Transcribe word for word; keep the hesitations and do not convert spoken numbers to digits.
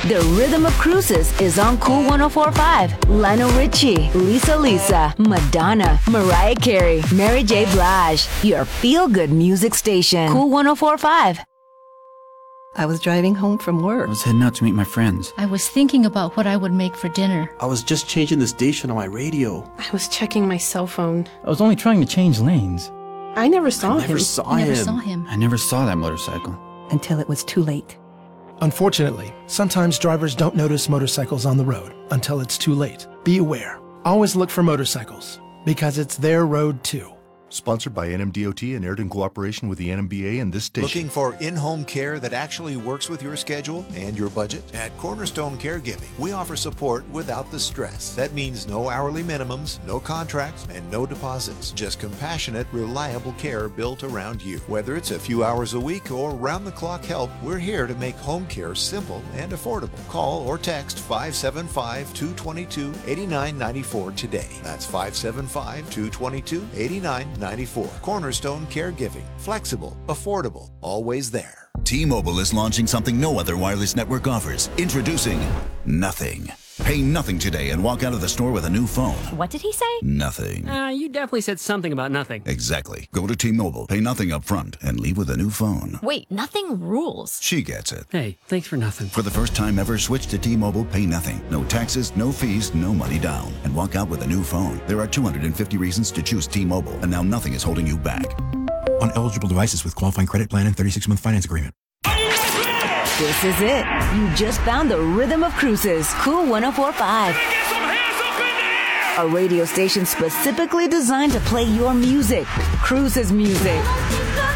The Rhythm of Cruises is on Cool one oh four point five. Lionel Richie, Lisa Lisa, Madonna, Mariah Carey, Mary J. Blige. Your feel-good music station. Cool one oh four point five. I was driving home from work. I was heading out to meet my friends. I was thinking about what I would make for dinner. I was just changing the station on my radio. I was checking my cell phone. I was only trying to change lanes. I never saw I him. never saw I never him. saw him. I never saw that motorcycle. Until it was too late. Unfortunately, sometimes drivers don't notice motorcycles on the road until it's too late. Be aware. Always look for motorcycles, because it's their road too. Sponsored by N M D O T and aired in cooperation with the N M B A and this station. Looking for in-home care that actually works with your schedule and your budget? At Cornerstone Caregiving, we offer support without the stress. That means no hourly minimums, no contracts, and no deposits. Just compassionate, reliable care built around you. Whether it's a few hours a week or round-the-clock help, we're here to make home care simple and affordable. Call or text five seven five, two two two, eight nine nine four today. That's five seven five, two two two, eight nine nine four. Cornerstone Caregiving. Flexible, affordable, always there. T-Mobile is launching something no other wireless network offers. Introducing Nothing. Pay nothing today and walk out of the store with a new phone. What did he say? Nothing. Uh, you definitely said something about nothing. Exactly. Go to T-Mobile, pay nothing up front, and leave with a new phone. Wait, nothing rules. She gets it. Hey, thanks for nothing. For the first time ever, switch to T-Mobile, pay nothing. No taxes, no fees, no money down. And walk out with a new phone. There are two hundred fifty reasons to choose T-Mobile, and now nothing is holding you back. On eligible devices with qualifying credit plan and thirty-six month finance agreement. This is it. You just found the Rhythm of Cruises. Cool one oh four point five. A radio station specifically designed to play your music. Cruises music.